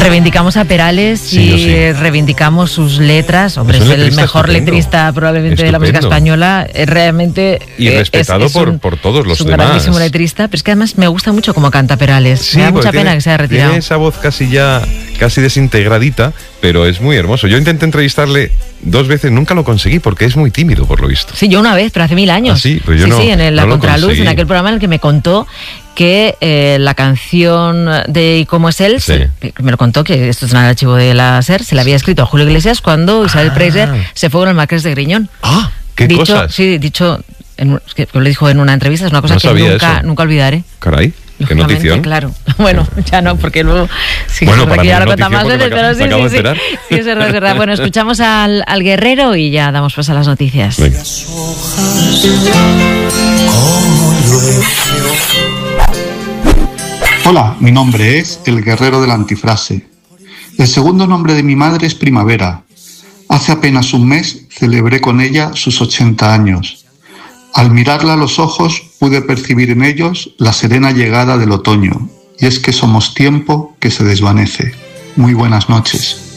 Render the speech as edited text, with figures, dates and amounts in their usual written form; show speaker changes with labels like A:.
A: Reivindicamos a Perales y reivindicamos sus letras. Hombre, es el mejor letrista probablemente de la música española. Realmente.
B: Y respetado por todos los demás. Es un
A: grandísimo letrista, pero es que además me gusta mucho cómo canta Perales.
B: Sí,
A: me da mucha pena que se haya retirado.
B: Tiene esa voz casi desintegradita, pero es muy hermoso. Yo intenté entrevistarle 2 veces, nunca lo conseguí porque es muy tímido, por lo visto.
A: Sí, yo una vez, pero hace 1000 años.
B: ¿Ah, sí? Pues yo
A: en La Contraluz, en aquel programa en el que me contó que la canción de ¿Y cómo es él? Me lo contó, que esto es en el archivo de la SER, se la había escrito a Julio Iglesias cuando Isabel Preisler se fue con el Marqués de Griñón.
B: ¡Ah! ¿Qué cosas?
A: Sí, dicho, que lo dijo en una entrevista, es una cosa que nunca olvidaré.
B: Caray. ¿Qué notición?
A: Claro. Bueno, ya no, porque luego... Sí,
B: bueno, para mí
A: ya
B: es
A: lo cuenta más veces, pero sí. Sí, es verdad. Bueno, escuchamos al Guerrero y ya damos paso a las noticias.
B: Venga.
C: Hola, mi nombre es El Guerrero de la Antifrase. El segundo nombre de mi madre es Primavera. Hace apenas un mes celebré con ella sus 80 años. Al mirarla a los ojos pude percibir en ellos la serena llegada del otoño, y es que somos tiempo que se desvanece. Muy buenas noches.